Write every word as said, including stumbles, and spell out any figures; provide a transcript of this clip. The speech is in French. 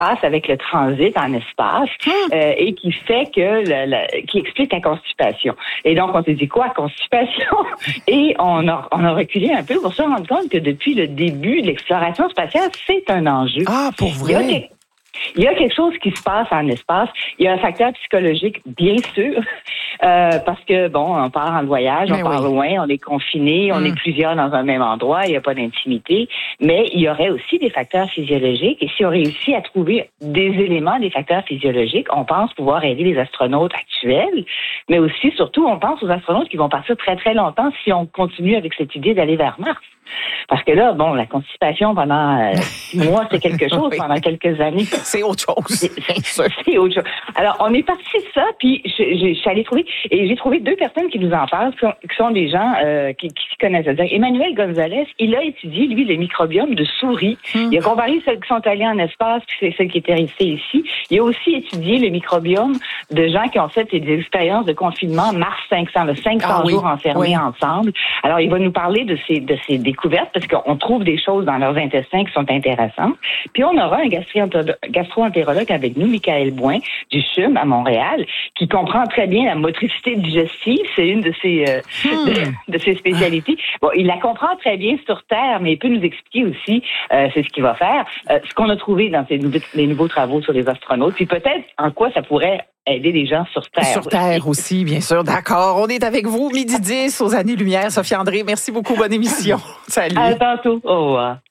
passe avec le transit en espace euh, et qui fait que le, le, qui explique la constipation. Et donc on s'est dit quoi, constipation? Et on a on a reculé un peu pour se rendre compte que depuis le début de l'exploration spatiale, c'est un enjeu. Ah, pour vrai? Il y a, il y a quelque chose qui se passe en espace. Il y a un facteur psychologique, bien sûr, euh, parce que, bon, on part en voyage, mais on part oui. loin, on est confiné, on mm. est plusieurs dans un même endroit, il n'y a pas d'intimité, mais il y aurait aussi des facteurs physiologiques, et si on réussit à trouver des éléments des facteurs physiologiques, on pense pouvoir aider les astronautes actuels, mais aussi, surtout, on pense aux astronautes qui vont partir très, très longtemps si on continue avec cette idée d'aller vers Mars. Parce que là, bon, la constipation pendant euh, six mois, c'est quelque chose, oui. pendant quelques années. C'est autre chose. C'est, c'est autre chose. Alors, on est parti de ça, puis je, je, je suis allée trouver, et j'ai trouvé deux personnes qui nous en parlent, qui sont, qui sont des gens euh, qui, qui s'y connaissent. C'est-à-dire, Emmanuel Gonzalez, il a étudié, lui, le microbiome de souris. Hum. Il a comparé celles qui sont allées en espace, puis celles qui étaient restées ici. Il a aussi étudié le microbiome de gens qui ont fait des expériences de confinement Mars cinq cents, le cinq cents ah, oui. jours enfermés oui. ensemble. Alors, il va nous parler de ces, de ces découvertes, parce qu'on trouve des choses dans leurs intestins qui sont intéressantes. Puis on aura un gastro-entérologue avec nous, Michael Bouin, du C H U M à Montréal, qui comprend très bien la motricité digestive. C'est une de ses, euh, hmm. de, de ses spécialités. Bon, il la comprend très bien sur Terre, mais il peut nous expliquer aussi, euh, c'est ce qu'il va faire, euh, ce qu'on a trouvé dans ces nouveaux, les nouveaux travaux sur les astronautes, puis peut-être en quoi ça pourrait aider les gens sur Terre. Sur Terre aussi, bien sûr. D'accord. On est avec vous, midi dix, aux années-lumière. Sophie André, merci beaucoup. Bonne émission. Salut. À tantôt. Au revoir.